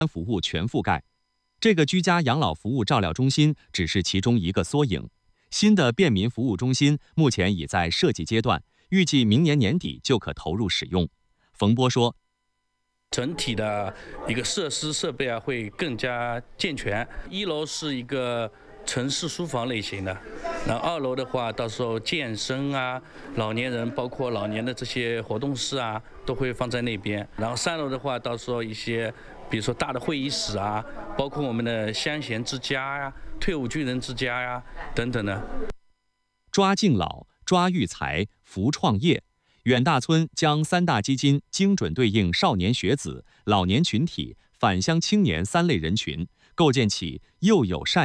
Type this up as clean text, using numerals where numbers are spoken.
服务全覆盖。这个居家养老服务照料中心只是其中一个缩影。新的便民服务中心目前已在设计阶段，预计明年年底就可投入使用。冯波说， 整体的一个设施设备会更加健全。1楼是一个城市书房类型的，然后2楼的话，到时候健身老年人包括老年的这些活动室都会放在那边。然后3楼的话，到时候一些比如说大的会议室包括我们的乡闲之家退伍军人之家等等的。 抓敬老、抓育才、扶创业。远大村将3大基金精准对应少年学子、老年群体、返乡青年3类人群，构建起又友善